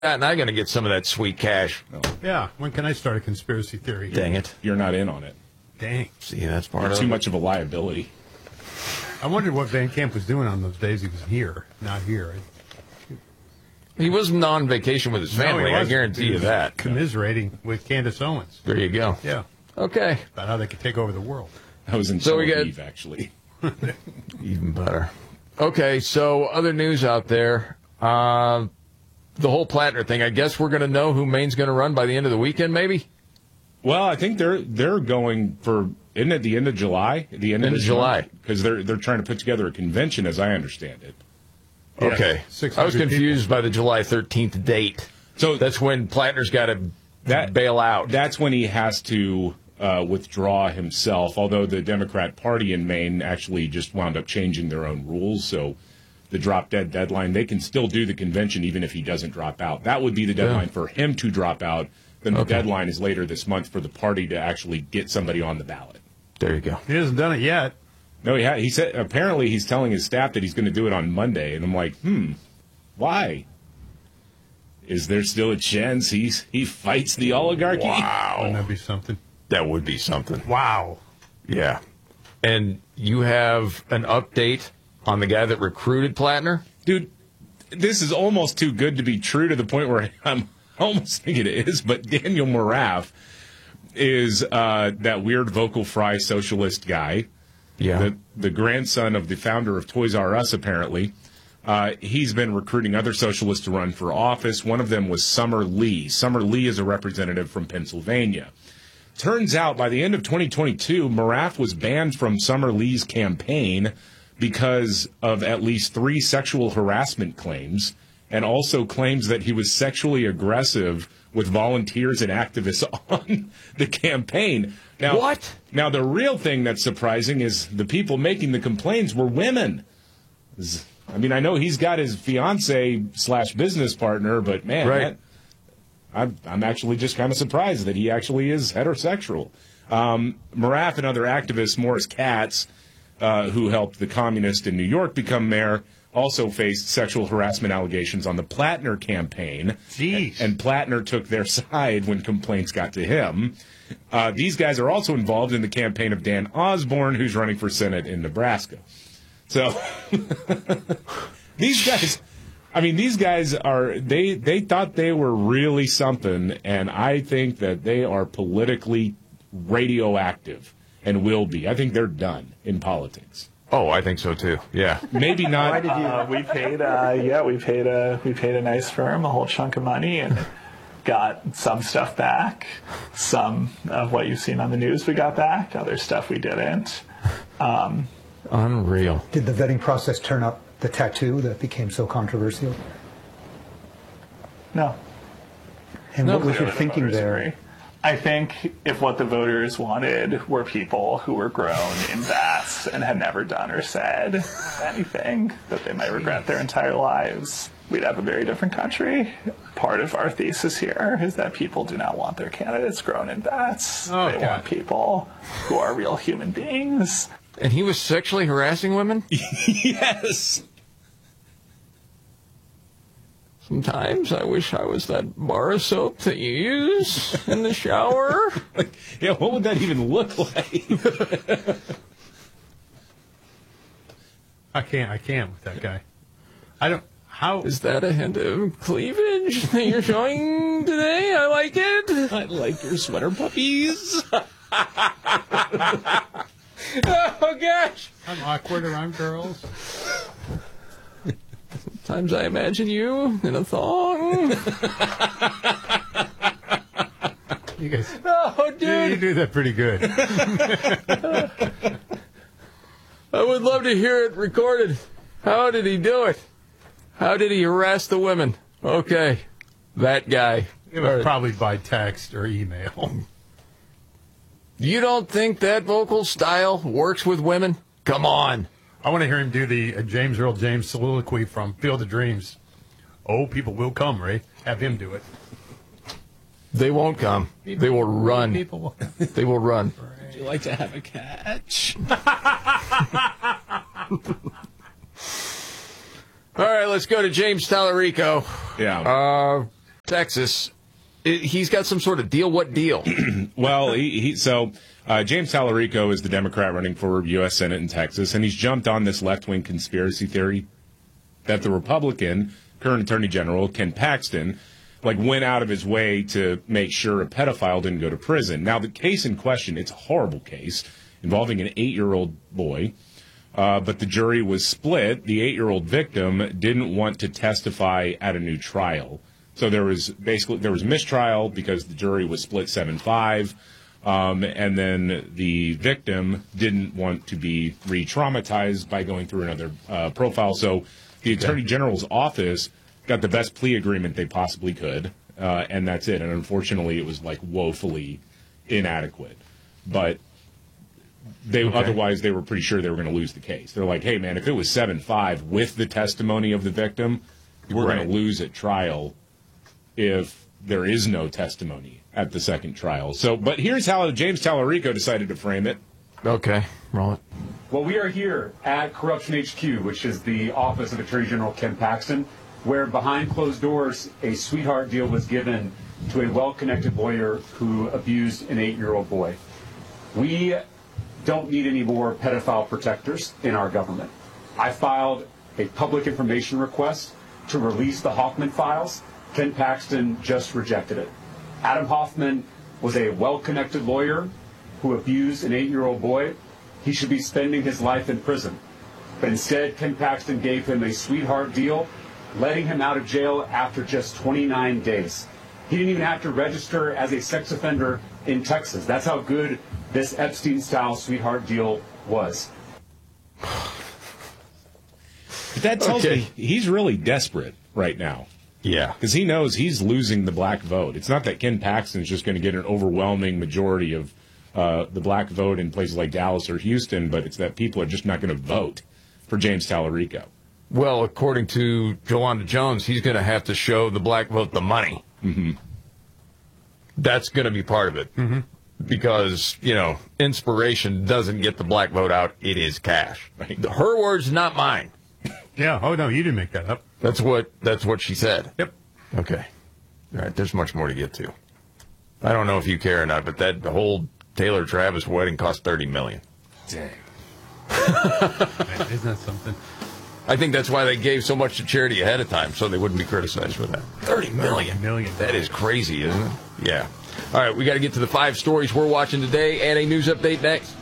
and I'm going to get some of that sweet cash. No. Yeah. When can I start a conspiracy theory? Dang it. You're not in on it. Dang. See, that's part You're of too it. much of a liability. I wondered what Van Camp was doing on those days he was here, not here. He wasn't on vacation with his family, I wasn't. guarantee He you was that. Commiserating with Candace Owens. There you go. Yeah. Okay. About how they could take over the world. I was in So we Tel got- Aviv, actually. Even better. Okay, so other news out there. The whole Plattner thing. I guess we're going to know who Maine's going to run by the end of the weekend, maybe? Well, I think they're going for, isn't it the end of July? The end of July. Because they're trying to put together a convention, as I understand it. Yeah. Okay. 600 I was confused by the July 13th date. So That's when Plattner's got to bail out. That's when he has to withdraw himself, although the Democrat Party in Maine actually just wound up changing their own rules. So the drop-dead deadline, they can still do the convention even if he doesn't drop out. That would be the deadline for him to drop out. Then the deadline is later this month for the party to actually get somebody on the ballot. There you go. He hasn't done it yet. No, he said apparently he's telling his staff that he's going to do it on Monday, and I'm like, why? Is there still a chance he fights the oligarchy? Wouldn't Wow. that be something? That would be something. Wow. Yeah. And you have an update on the guy that recruited Plattner? Dude, this is almost too good to be true to the point where I'm almost thinking it is, but Daniel Moraff is that weird vocal fry socialist guy. Yeah. The grandson of the founder of Toys R Us, apparently. He's been recruiting other socialists to run for office. One of them was Summer Lee. Summer Lee is a representative from Pennsylvania. Turns out by the end of 2022, Moraff was banned from Summer Lee's campaign because of at least 3 sexual harassment claims, and also claims that he was sexually aggressive with volunteers and activists on the campaign. Now, What? Now, the real thing that's surprising is the people making the complaints were women. I mean, I know he's got his fiance/business partner, but man, Right. I'm actually just kind of surprised that he actually is heterosexual. Moraff and other activists, Morris Katz, who helped the communist in New York become mayor, also faced sexual harassment allegations on the Plattner campaign. Jeez. And Plattner took their side when complaints got to him. These guys are also involved in the campaign of Dan Osborne, who's running for Senate in Nebraska. So these guys are, they thought they were really something, and I think that they are politically radioactive and will be. I think they're done in politics. Oh, I think so too. Yeah. Maybe not. We paid a nice firm a whole chunk of money and got some stuff back. Some of what you've seen on the news we got back. Other stuff we didn't. Unreal. Did the vetting process turn up the tattoo that became so controversial? No. And what was your Clearly the thinking voters there? agree. I think if what the voters wanted were people who were grown in vats and had never done or said anything that they might regret their entire lives, we'd have a very different country. Part of our thesis here is that people do not want their candidates grown in vats. Oh, they God. want people who are real human beings. And he was sexually harassing women? Yes. Sometimes I wish I was that bar of soap that you use in the shower. Yeah, what would that even look like? I can't with that guy. I don't. How Is that a hint of cleavage that you're showing today? I like it. I like your sweater puppies. Oh, gosh. I'm awkward around girls. Sometimes I imagine you in a thong. You guys. Oh, You dude. do that pretty good. I would love to hear it recorded. How did he do it? How did he harass the women? Okay. That guy. It was probably by text or email. You don't think that vocal style works with women? Come on. I want to hear him do the James Earl James soliloquy from Field of Dreams. Oh, people will come, Ray. Have him do it. They won't come. They will run. People. They will run. Would you like to have a catch? All right, let's go to James Tallarico. Yeah. Texas. He's got some sort of deal. What deal? Well, James Tallarico is the Democrat running for U.S. Senate in Texas, and he's jumped on this left-wing conspiracy theory that the Republican current Attorney General, Ken Paxton, went out of his way to make sure a pedophile didn't go to prison. Now, the case in question, it's a horrible case involving an 8-year-old boy, but the jury was split. The 8-year-old victim didn't want to testify at a new trial. So there was mistrial because the jury was split 7-5, and then the victim didn't want to be re-traumatized by going through another profile. So the Attorney General's office got the best plea agreement they possibly could, and that's it. And unfortunately, it was woefully inadequate. But otherwise, they were pretty sure they were going to lose the case. They're like, hey, man, if it was 7-5 with the testimony of the victim, we're going to lose at trial if there is no testimony at the second trial. But here's how James Tallarico decided to frame it. Okay, roll it. Well, we are here at Corruption HQ, which is the office of Attorney General Ken Paxton, where behind closed doors, a sweetheart deal was given to a well-connected lawyer who abused an 8-year-old boy. We don't need any more pedophile protectors in our government. I filed a public information request to release the Hoffman files. Ken Paxton just rejected it. Adam Hoffman was a well-connected lawyer who abused an 8-year-old boy. He should be spending his life in prison. But instead, Ken Paxton gave him a sweetheart deal, letting him out of jail after just 29 days. He didn't even have to register as a sex offender in Texas. That's how good this Epstein-style sweetheart deal was. But that tells me he's really desperate right now. Yeah. Because he knows he's losing the black vote. It's not that Ken Paxton's just going to get an overwhelming majority of the black vote in places like Dallas or Houston, but it's that people are just not going to vote for James Tallarico. Well, according to Jolanda Jones, he's going to have to show the black vote the money. Mm-hmm. That's going to be part of it. Mm-hmm. Because, inspiration doesn't get the black vote out. It is cash. Right. Her words, not mine. Yeah. Oh, no, you didn't make that up. That's what she said. Yep. Okay. All right. There's much more to get to. I don't know if you care or not, but the whole Taylor Travis wedding cost $30 million. Dang. Isn't that something? I think that's why they gave so much to charity ahead of time, so they wouldn't be criticized for that. $30 million. That is crazy, isn't it? Yeah. All right. We got to get to the 5 stories we're watching today and a news update next.